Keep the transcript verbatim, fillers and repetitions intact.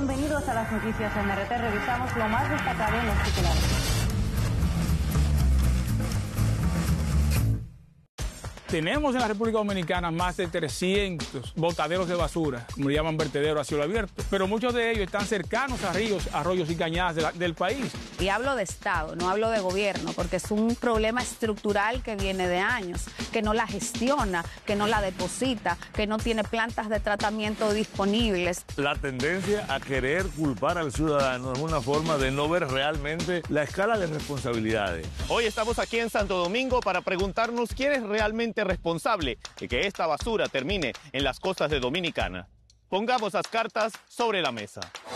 bienvenidos a las noticias en R T. Revisamos lo más destacado en los titulares. Tenemos en la República Dominicana más de trescientos botaderos de basura, como le llaman vertederos a cielo abierto, pero muchos de ellos están cercanos a ríos, arroyos y cañadas de la, del país. Y hablo de Estado, no hablo de gobierno, porque es un problema estructural que viene de años, que no la gestiona, que no la deposita, que no tiene plantas de tratamiento disponibles. La tendencia a querer culpar al ciudadano es una forma de no ver realmente la escala de responsabilidades. Hoy estamos aquí en Santo Domingo para preguntarnos quién es realmente responsable de que esta basura termine en las costas de Dominicana. Pongamos las cartas sobre la mesa.